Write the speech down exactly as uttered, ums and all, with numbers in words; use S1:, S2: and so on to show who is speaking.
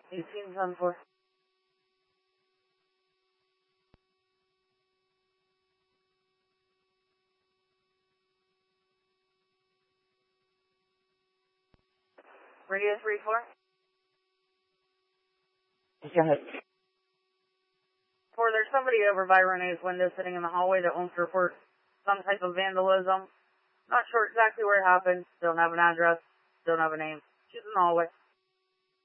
S1: eighteen seven four. Radio three four.
S2: Go ahead.
S1: Four, there's somebody over by Renee's window sitting in the hallway that wants to report some type of vandalism. Not sure exactly where it happened. Don't have an address. Don't have a name. She's in the hallway.